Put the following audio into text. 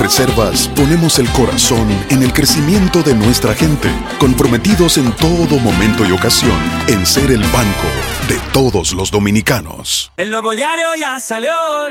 Banreservas ponemos el corazón en el crecimiento de nuestra gente, comprometidos en todo momento y ocasión en ser el banco de todos los dominicanos. El nuevo diario ya salió.